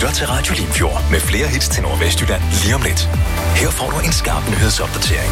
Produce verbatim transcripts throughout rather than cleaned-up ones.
lytter til Radio Limfjord med flere hits til Nordvestjylland lige om lidt. Her får du en skarp nyhedsopdatering.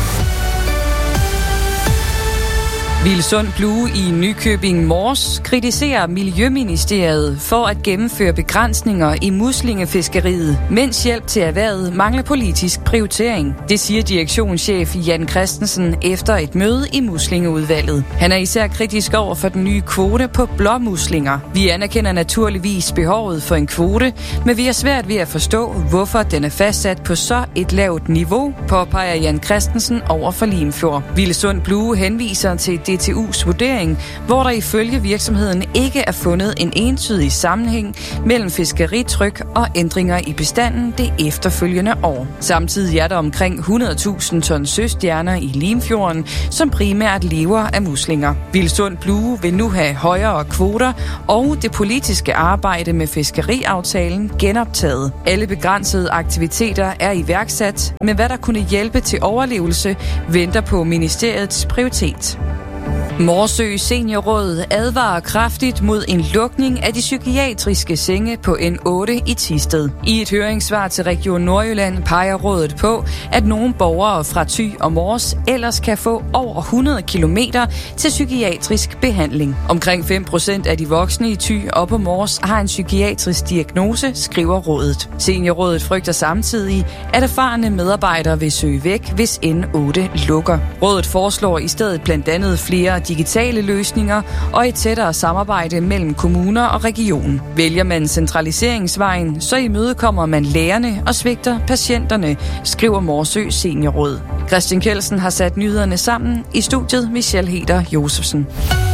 Vilsund Blue i Nykøbing Mors kritiserer Miljøministeriet for at gennemføre begrænsninger i muslingefiskeriet, mens hjælp til erhvervet mangler politisk prioritering. Det siger direktionschef Jan Christensen efter et møde i muslingeudvalget. Han er især kritisk over for den nye kvote på blåmuslinger. Vi anerkender naturligvis behovet for en kvote, men vi er svært ved at forstå, hvorfor den er fastsat på så et lavt niveau, påpeger Jan Christensen over for Limfjord. Vilsund Blue henviser til D T U's vurdering, hvor der ifølge virksomheden ikke er fundet en entydig sammenhæng mellem fiskeritryk og ændringer i bestanden det efterfølgende år. Samtidig er der omkring hundrede tusind ton søstjerner i Limfjorden, som primært lever af muslinger. Vilsund Blue vil nu have højere kvoter, og det politiske arbejde med fiskeriaftalen genoptaget. Alle begrænsede aktiviteter er iværksat, men hvad der kunne hjælpe til overlevelse, venter på ministeriets prioritet. Morsø Seniorråd advarer kraftigt mod en lukning af de psykiatriske senge på N otte i Thisted. I et høringssvar til Region Nordjylland peger rådet på, at nogle borgere fra Thy og Mors ellers kan få over hundrede kilometer til psykiatrisk behandling. Omkring fem procent af de voksne i Thy og på Mors har en psykiatrisk diagnose, skriver rådet. Seniorrådet frygter samtidig, at erfarne medarbejdere vil søge væk, hvis N otte lukker. Rådet foreslår i stedet blandt andet flere digitale løsninger og et tættere samarbejde mellem kommuner og region. Vælger man centraliseringsvejen, så imødekommer man lærerne og svigter patienterne, skriver Morsø Seniorråd. Christian Kjeldsen har sat nyhederne sammen. I studiet Michelle Heder Josefsen.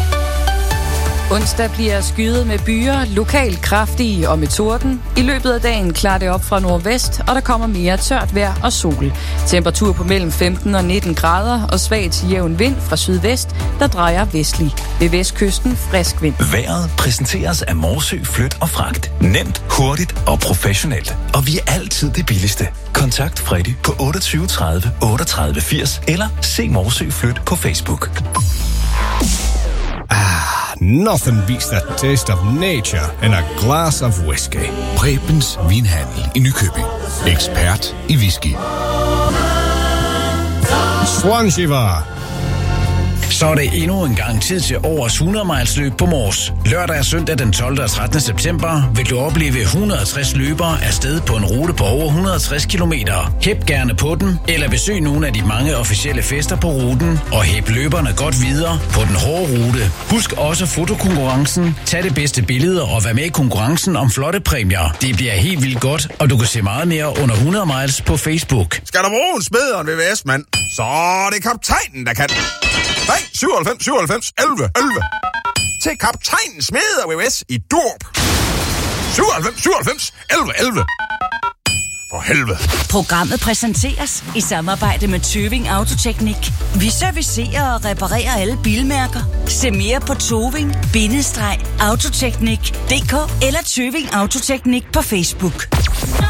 Onsdag bliver skyet med byer, lokalt kraftige og med torden. I løbet af dagen klarer det op fra nordvest, og der kommer mere tørt vejr og sol. Temperatur på mellem femten og nitten grader og svag til jævn vind fra sydvest, der drejer vestlig. Ved vestkysten frisk vind. Vejret præsenteres af Morsø Flyt og Fragt. Nemt, hurtigt og professionelt. Og vi er altid det billigste. Kontakt Freddy på otteogtyve tredive otteogtredive firs eller se Morsø Flyt på Facebook. Nothing beats the taste of nature and a glass of whiskey. Prebens Vinhandel i Nykøbing. Ekspert i whisky. Swanshiva. Så er det endnu en gang tid til årets hundrede miles løb på Mors. Lørdag og søndag den tolvte og trettende september vil du opleve et hundrede og tres løbere afsted på en rute på over et hundrede og tres kilometer. Hæb gerne på den, eller besøg nogle af de mange officielle fester på ruten, og hæb løberne godt videre på den hårde rute. Husk også fotokonkurrencen, tag det bedste billeder og vær med i konkurrencen om flotte præmier. Det bliver helt vildt godt, og du kan se meget mere under hundrede miles på Facebook. Skal der bruge en smederen ved V V S, mand? Så er det kaptajnen, der kan. Nej, syvoghalvfems syvoghalvfems elleve elleve. Til kaptajnen smeder V V S i Dorp. syvoghalvfems syvoghalvfems elleve elleve. For helvede. Programmet præsenteres i samarbejde med Tøving Autoteknik. Vi servicerer og reparerer alle bilmærker. Se mere på toving bindestreg autoteknik punktum d k eller Tøving Autoteknik på Facebook.